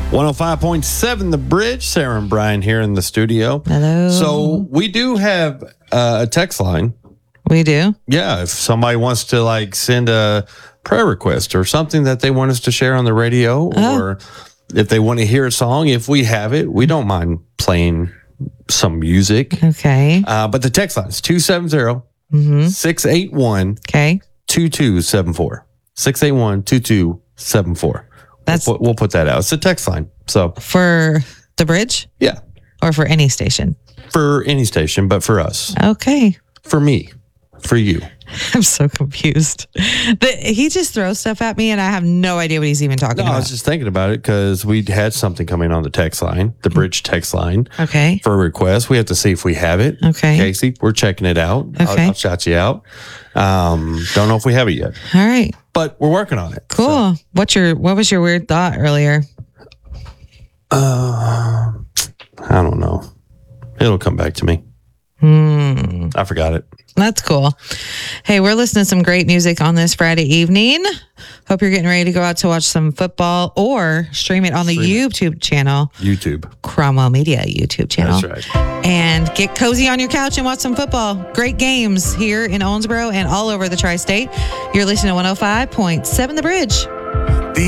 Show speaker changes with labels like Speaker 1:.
Speaker 1: 105.7 The Bridge. Sarah and Brian here in the studio.
Speaker 2: Hello.
Speaker 1: So we do have a text line.
Speaker 2: We do?
Speaker 1: Yeah, if somebody wants to send a prayer request or something that they want us to share on the radio, or if they want to hear a song, if we have it, we don't mind playing some music.
Speaker 2: Okay.
Speaker 1: But the text line is 270 681
Speaker 2: Okay.
Speaker 1: 2274. 681 2274. We'll put that out. It's a text line. So
Speaker 2: For the bridge
Speaker 1: yeah,
Speaker 2: or for any station?
Speaker 1: for any station, but for us,
Speaker 2: Okay.
Speaker 1: for me, for you.
Speaker 2: I'm so confused. He just throws stuff at me and I have no idea what he's even talking
Speaker 1: No, I
Speaker 2: about.
Speaker 1: was just thinking about it because we had something coming on the text line, the bridge text line.
Speaker 2: Okay.
Speaker 1: For a request. We have to see if we have it.
Speaker 2: Okay.
Speaker 1: Casey, we're checking it out.
Speaker 2: Okay.
Speaker 1: I'll shout you out. Don't know if we have it yet,
Speaker 2: All right.
Speaker 1: but we're working on it.
Speaker 2: Cool. What was your weird thought earlier?
Speaker 1: I don't know. It'll come back to me. I forgot it.
Speaker 2: That's cool. Hey, we're listening to some great music on this Friday evening. Hope you're getting ready to go out to watch some football or stream it on the YouTube channel.
Speaker 1: YouTube.
Speaker 2: Cromwell Media YouTube channel.
Speaker 1: That's right.
Speaker 2: And get cozy on your couch and watch some football. Great games here in Owensboro and all over the tri-state. You're listening to 105.7 The Bridge.